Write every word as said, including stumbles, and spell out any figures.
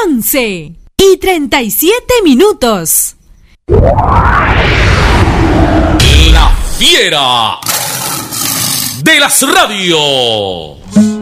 once y treinta y siete minutos. La fiera de las radios.